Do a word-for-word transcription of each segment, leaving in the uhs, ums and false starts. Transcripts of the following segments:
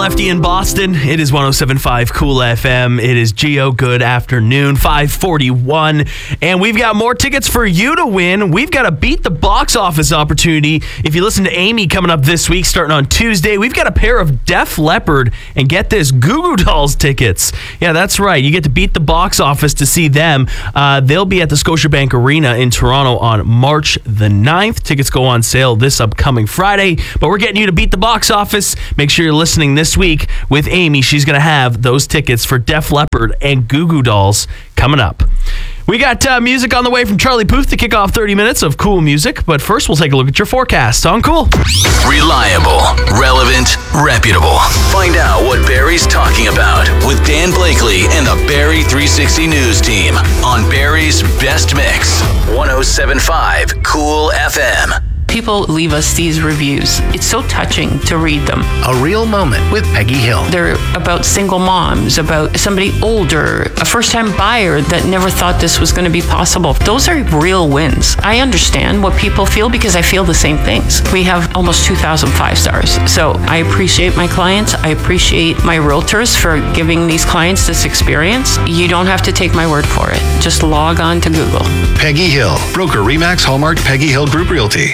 Lefty in Boston. It is one oh seven point five Cool F M. It is Geo. Good afternoon, five forty-one. And we've got more tickets for you to win. We've got a beat the box office opportunity. If you listen to Amy coming up this week, starting on Tuesday, we've got a pair of Def Leppard and get this, Goo Goo Dolls tickets. Yeah, that's right. You get to beat the box office to see them. Uh, they'll be at the Scotiabank Arena in Toronto on March the ninth. Tickets go on sale this upcoming Friday, but we're getting you to beat the box office. Make sure you're listening this week with Amy. She's going to have those tickets for Def Leppard and Goo Goo Dolls coming up. We got uh, music on the way from Charlie Puth to kick off thirty minutes of cool music, but first we'll take a look at your forecast on Cool. Reliable, relevant, reputable. Find out what Barrie's talking about with Dan Blakely and the Barrie three sixty News team on Barrie's Best Mix, one oh seven point five Cool F M. People leave us these reviews. It's so touching to read them. A real moment with Peggy Hill. They're about single moms, about somebody older, a first-time buyer that never thought this was going to be possible. Those are real wins. I understand what people feel because I feel the same things. We have almost two thousand five stars. So I appreciate my clients. I appreciate my realtors for giving these clients this experience. You don't have to take my word for it. Just log on to Google. Peggy Hill, broker Remax Hallmark Peggy Hill Group Realty.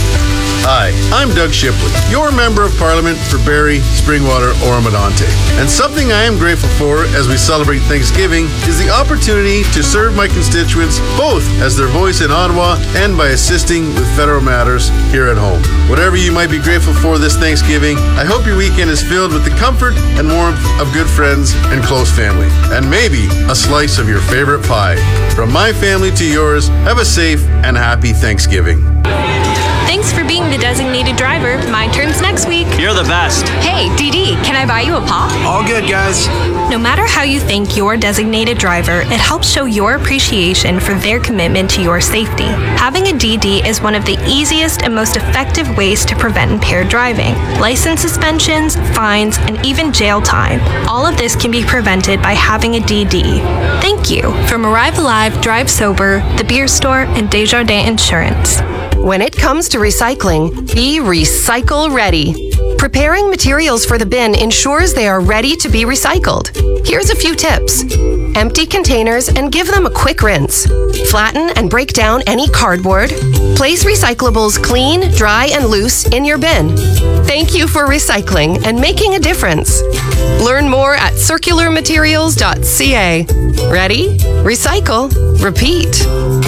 Hi, I'm Doug Shipley, your Member of Parliament for Barrie, Springwater, Oro-Medonte. And something I am grateful for as we celebrate Thanksgiving is the opportunity to serve my constituents both as their voice in Ottawa and by assisting with federal matters here at home. Whatever you might be grateful for this Thanksgiving, I hope your weekend is filled with the comfort and warmth of good friends and close family. And maybe a slice of your favorite pie. From my family to yours, have a safe and happy Thanksgiving. Thanks for being the designated driver. My turn's next week. You're the best. Hey, D D, can I buy you a pop? All good, guys. No matter how you thank your designated driver, it helps show your appreciation for their commitment to your safety. Having a D D is one of the easiest and most effective ways to prevent impaired driving. License suspensions, fines, and even jail time. All of this can be prevented by having a D D. Thank you. From Arrive Alive, Drive Sober, The Beer Store, and Desjardins Insurance. When it comes to recycling, be recycle ready. Preparing materials for the bin ensures they are ready to be recycled. Here's a few tips. Empty containers and give them a quick rinse. Flatten and break down any cardboard. Place recyclables clean, dry, and loose in your bin. Thank you for recycling and making a difference. Learn more at circular materials dot c a. Ready? Recycle. Repeat.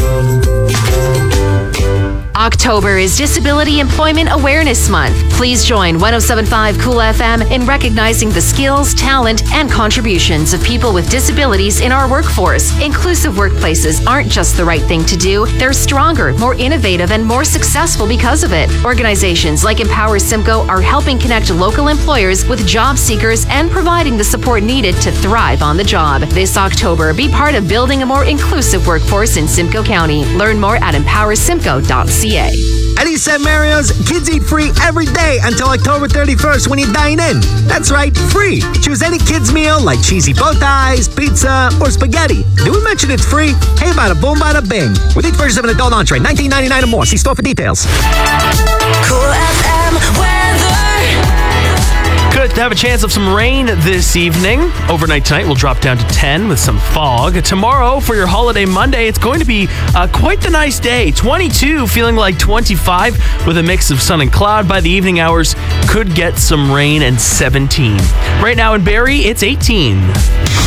October is Disability Employment Awareness Month. Please join one oh seven point five Cool F M in recognizing the skills, talent, and contributions of people with disabilities in our workforce. Inclusive workplaces aren't just the right thing to do, they're stronger, more innovative, and more successful because of it. Organizations like Empower Simcoe are helping connect local employers with job seekers and providing the support needed to thrive on the job. This October, be part of building a more inclusive workforce in Simcoe County. Learn more at empower simcoe dot c a. At East Saint Mario's, kids eat free every day until October thirty-first when you dine in. That's right, free. Choose any kids meal like cheesy bow ties, pizza, or spaghetti. Do we mention it's free? Hey, bada boom, bada bing. With each purchase of an adult entree, nineteen ninety-nine or more. See store for details. Cool F M weather. Could have a chance of some rain this evening. Overnight tonight will drop down to ten with some fog. Tomorrow for your holiday Monday, it's going to be uh, quite the nice day. twenty-two, feeling like twenty-five with a mix of sun and cloud. By the evening hours, could get some rain and seventeen. Right now in Barrie, it's eighteen.